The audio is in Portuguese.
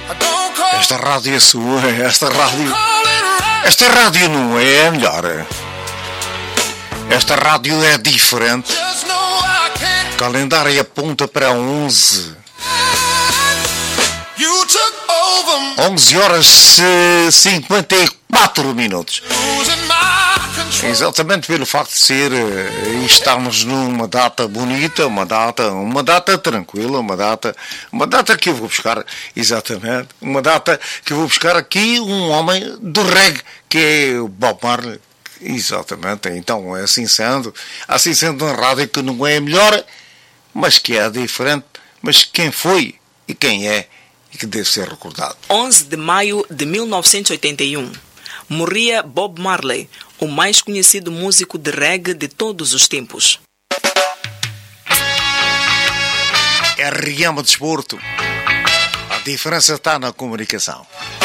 Esta rádio é sua, esta rádio não é a melhor. Esta rádio é diferente. O calendário aponta para 11 horas 54 minutos. Exatamente pelo facto de ser e estarmos numa data bonita, uma data tranquila, uma data que eu vou buscar, exatamente, uma data que eu vou buscar aqui um homem do reggae, que é o Bob Marley. Exatamente, então assim sendo uma rádio que não é a melhor, mas que é diferente, mas quem foi e quem é e que deve ser recordado. 11 de maio de 1981, morria Bob Marley, o mais conhecido músico de reggae de todos os tempos. RM Desporto. A diferença está na comunicação.